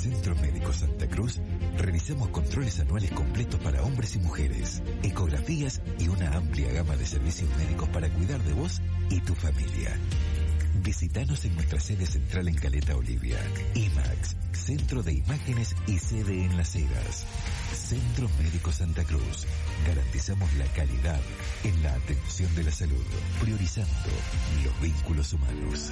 Centro Médico Santa Cruz realizamos controles anuales completos para hombres y mujeres, ecografías y una amplia gama de servicios médicos para cuidar de vos y tu familia. Visítanos en nuestra sede central en Caleta Olivia. IMAX, Centro de Imágenes y sede en Las Heras. Centro Médico Santa Cruz. Garantizamos la calidad en la atención de la salud, priorizando los vínculos humanos.